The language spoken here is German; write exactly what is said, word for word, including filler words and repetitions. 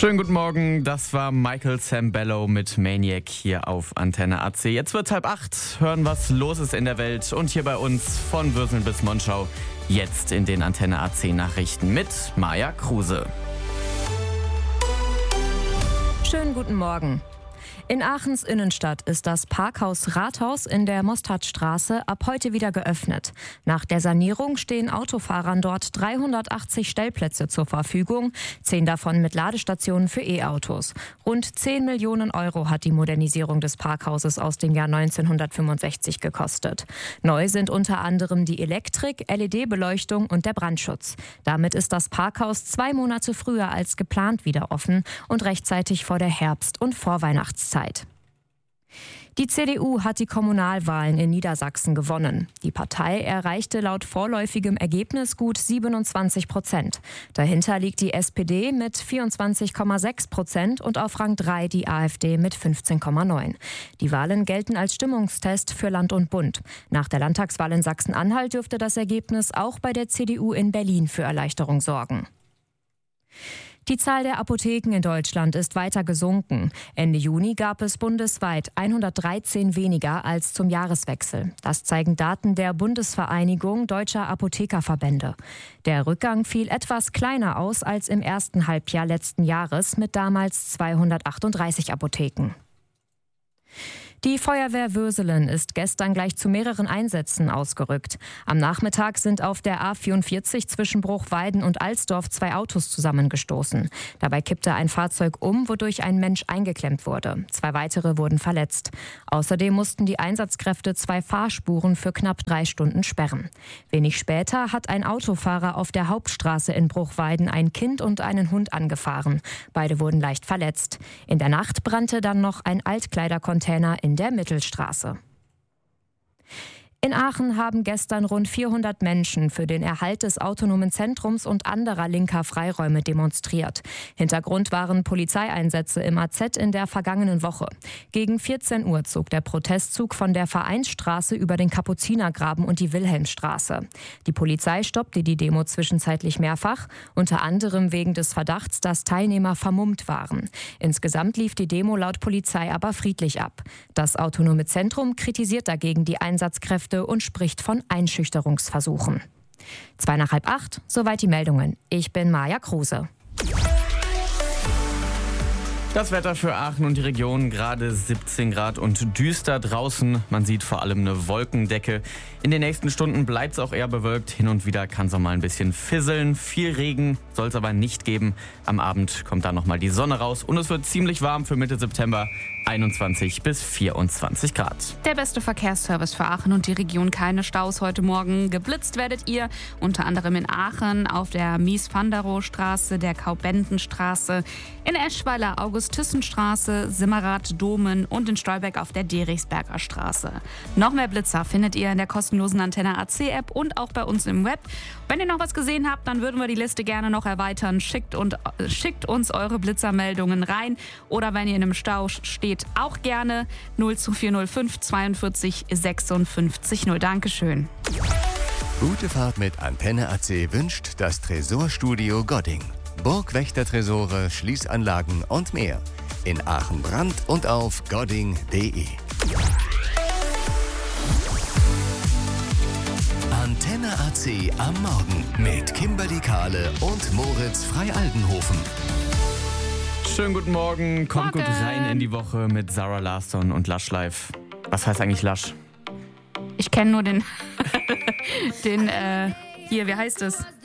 Schönen guten Morgen, das war Michael Sambello mit Maniac hier auf Antenne A C. Jetzt wird's halb acht, hören, was los ist in der Welt und hier bei uns von Würseln bis Monschau. Jetzt in den Antenne A C Nachrichten mit Maja Kruse. Schönen guten Morgen. In Aachens Innenstadt ist das Parkhaus Rathaus in der Mostadtstraße ab heute wieder geöffnet. Nach der Sanierung stehen Autofahrern dort dreihundertachtzig Stellplätze zur Verfügung, zehn davon mit Ladestationen für E-Autos. Rund zehn Millionen Euro hat die Modernisierung des Parkhauses aus dem Jahr neunzehnhundertfünfundsechzig gekostet. Neu sind unter anderem die Elektrik, L E D-Beleuchtung und der Brandschutz. Damit ist das Parkhaus zwei Monate früher als geplant wieder offen und rechtzeitig vor der Herbst- und Vorweihnachtszeit. Die C D U hat die Kommunalwahlen in Niedersachsen gewonnen. Die Partei erreichte laut vorläufigem Ergebnis gut siebenundzwanzig Prozent. Dahinter liegt die S P D mit vierundzwanzig Komma sechs Prozent und auf Rang drei die AfD mit fünfzehn Komma neun. Die Wahlen gelten als Stimmungstest für Land und Bund. Nach der Landtagswahl in Sachsen-Anhalt dürfte das Ergebnis auch bei der C D U in Berlin für Erleichterung sorgen. Die Zahl der Apotheken in Deutschland ist weiter gesunken. Ende Juni gab es bundesweit hundertdreizehn weniger als zum Jahreswechsel. Das zeigen Daten der Bundesvereinigung Deutscher Apothekerverbände. Der Rückgang fiel etwas kleiner aus als im ersten Halbjahr letzten Jahres mit damals zweihundertachtunddreißig Apotheken. Die Feuerwehr Würselen ist gestern gleich zu mehreren Einsätzen ausgerückt. Am Nachmittag sind auf der A vierundvierzig zwischen Bruchweiden und Alsdorf zwei Autos zusammengestoßen. Dabei kippte ein Fahrzeug um, wodurch ein Mensch eingeklemmt wurde. Zwei weitere wurden verletzt. Außerdem mussten die Einsatzkräfte zwei Fahrspuren für knapp drei Stunden sperren. Wenig später hat ein Autofahrer auf der Hauptstraße in Bruchweiden ein Kind und einen Hund angefahren. Beide wurden leicht verletzt. In der Nacht brannte dann noch ein Altkleidercontainer in der Mittelstraße. In Aachen haben gestern rund vierhundert Menschen für den Erhalt des autonomen Zentrums und anderer linker Freiräume demonstriert. Hintergrund waren Polizeieinsätze im A Z in der vergangenen Woche. Gegen vierzehn Uhr zog der Protestzug von der Vereinsstraße über den Kapuzinergraben und die Wilhelmstraße. Die Polizei stoppte die Demo zwischenzeitlich mehrfach, unter anderem wegen des Verdachts, dass Teilnehmer vermummt waren. Insgesamt lief die Demo laut Polizei aber friedlich ab. Das autonome Zentrum kritisiert dagegen die Einsatzkräfte und spricht von Einschüchterungsversuchen. Zwei nach halb acht, soweit die Meldungen. Ich bin Maja Kruse. Das Wetter für Aachen und die Region, gerade siebzehn Grad und düster draußen. Man sieht vor allem eine Wolkendecke. In den nächsten Stunden bleibt es auch eher bewölkt. Hin und wieder kann es auch mal ein bisschen fisseln. Viel Regen soll es aber nicht geben. Am Abend kommt dann nochmal die Sonne raus und es wird ziemlich warm für Mitte September. einundzwanzig bis vierundzwanzig Grad. Der beste Verkehrsservice für Aachen und die Region. Keine Staus heute Morgen. Geblitzt werdet ihr unter anderem in Aachen auf der Mies-van-der-Rohe-Straße, der Kaubentenstraße, in Eschweiler August-Thyssen-Straße, Simmerath-Domen und in Stolberg auf der Derichsberger Straße. Noch mehr Blitzer findet ihr in der kostenlosen Antenne A C App und auch bei uns im Web. Wenn ihr noch was gesehen habt, dann würden wir die Liste gerne noch erweitern. Schickt, und, äh, schickt uns eure Blitzermeldungen rein oder wenn ihr in einem Stau steht, auch gerne null zwei vier null fünf zweiundvierzig sechsundfünfzig null. Dankeschön. Gute Fahrt mit Antenne A C wünscht das Tresorstudio Godding. Burgwächtertresore, Schließanlagen und mehr. In Aachen-Brand und auf godding punkt de. Antenne A C am Morgen mit Kimberly Kahle und Moritz Frei-Aldenhofen. Schönen guten Morgen, kommt Morgen. gut rein in die Woche mit Sarah Larsson und Lush Life. Was heißt eigentlich Lush? Ich kenne nur den, den, äh, hier, wie heißt es?